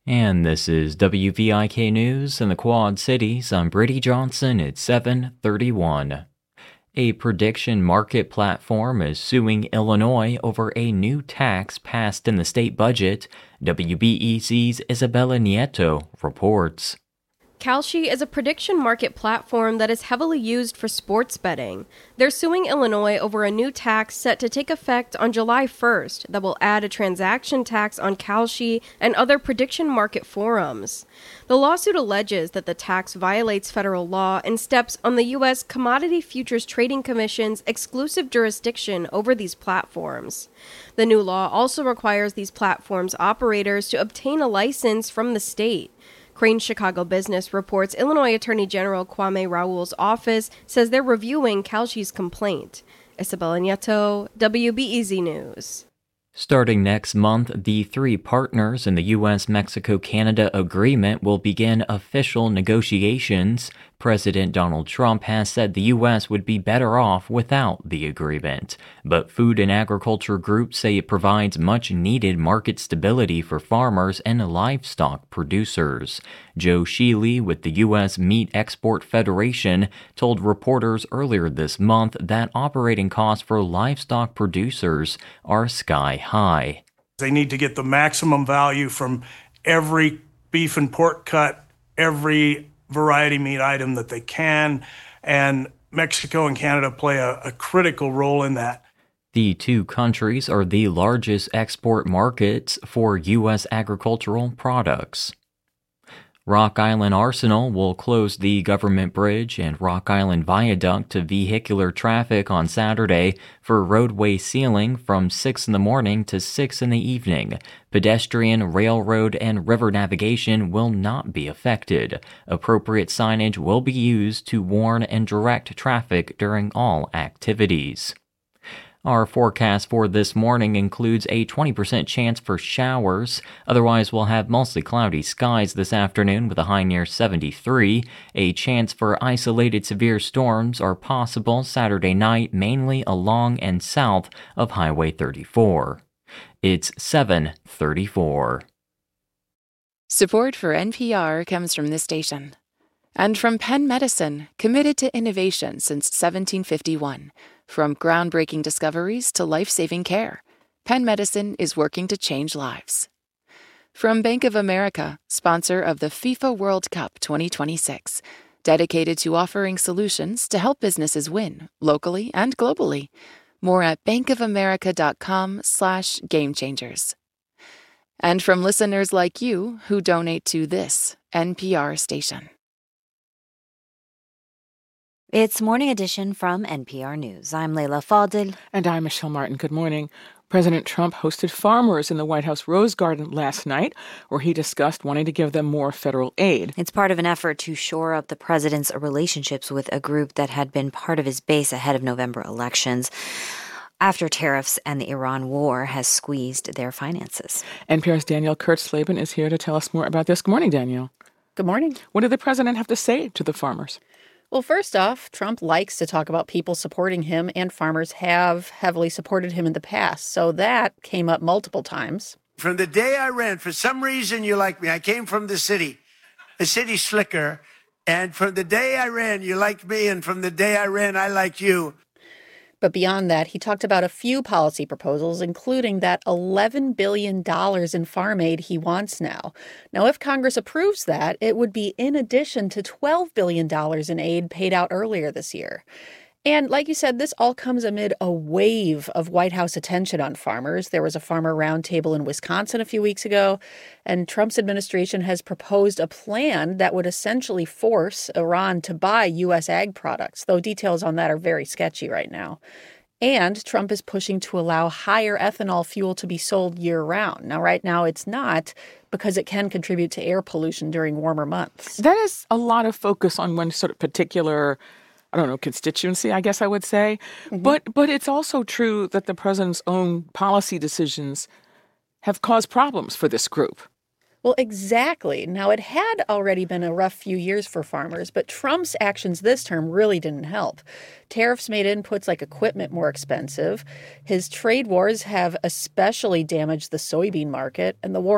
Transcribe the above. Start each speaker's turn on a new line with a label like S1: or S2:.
S1: And this is WVIK News in the Quad Cities. I'm Brady Johnson at 7:31. A prediction market platform is suing Illinois over a new tax passed in the state budget. WBEZ's Isabella Nieto reports.
S2: Kalshi is a prediction market platform that is heavily used for sports betting. They're suing Illinois over a new tax set to take effect on July 1st that will add a transaction tax on Kalshi and other prediction market forums. The lawsuit alleges that the tax violates federal law and steps on the U.S. Commodity Futures Trading Commission's exclusive jurisdiction over these platforms. The new law also requires these platforms' operators to obtain a license from the state. Crain's Chicago Business reports Illinois Attorney General Kwame Raoul's office says they're reviewing Kalshi's complaint. Isabella Nieto, WBEZ News.
S1: Starting next month, the three partners in the U.S.-Mexico-Canada agreement will begin official negotiations. President Donald Trump has said the U.S. would be better off without the agreement. But food and agriculture groups say it provides much-needed market stability for farmers and livestock producers. Joe Shealy with the U.S. Meat Export Federation told reporters earlier this month that operating costs for livestock producers are sky high.
S3: They need to get the maximum value from every beef and pork cut, every variety meat item that they can, and Mexico and Canada play a critical role in that.
S1: The two countries are the largest export markets for U.S. agricultural products. Rock Island Arsenal will close the Government Bridge and Rock Island Viaduct to vehicular traffic on Saturday for roadway sealing from 6 in the morning to 6 in the evening. Pedestrian, railroad, and river navigation will not be affected. Appropriate signage will be used to warn and direct traffic during all activities. Our forecast for this morning includes a 20% chance for showers. Otherwise, we'll have mostly cloudy skies this afternoon with a high near 73. A chance for isolated severe storms are possible Saturday night, mainly along and south of Highway 34. It's 7:34.
S4: Support for NPR comes from this station. And from Penn Medicine, committed to innovation since 1751. From groundbreaking discoveries to life-saving care, Penn Medicine is working to change lives. From Bank of America, sponsor of the FIFA World Cup 2026, dedicated to offering solutions to help businesses win, locally and globally. More at bankofamerica.com/gamechangers. And from listeners like you who donate to this NPR station.
S5: It's Morning Edition from NPR News. I'm Leila Fadel.
S6: And I'm Michelle Martin. Good morning. President Trump hosted farmers in the White House Rose Garden last night, where he discussed wanting to give them more federal aid.
S5: It's part of an effort to shore up the president's relationships with a group that had been part of his base ahead of November elections, after tariffs and the Iran war has squeezed their finances.
S6: NPR's Danielle Kurtzleben is here to tell us more about this. Good morning, Danielle.
S7: Good morning.
S6: What did the president have to say to the farmers?
S7: Well, first off, Trump likes to talk about people supporting him, and farmers have heavily supported him in the past. So that came up multiple times.
S8: From the day I ran, for some reason you like me. I came from the city slicker. And from the day I ran, you liked me. And from the day I ran, I like you.
S7: But beyond that, he talked about a few policy proposals, including that $11 billion in farm aid he wants now. Now, if Congress approves that, it would be in addition to $12 billion in aid paid out earlier this year. And like you said, this all comes amid a wave of White House attention on farmers. There was a farmer roundtable in Wisconsin a few weeks ago, and Trump's administration has proposed a plan that would essentially force Iran to buy U.S. ag products, though details on that are very sketchy right now. And Trump is pushing to allow higher ethanol fuel to be sold year-round. Now, right now, it's not, because it can contribute to air pollution during warmer months.
S6: That is a lot of focus on one sort of particular constituency, I guess I would say. Mm-hmm. But it's also true that the president's own policy decisions have caused problems for this group.
S7: Well, exactly. Now, it had already been a rough few years for farmers, but Trump's actions this term really didn't help. Tariffs made inputs like equipment more expensive. His trade wars have especially damaged the soybean market, and the war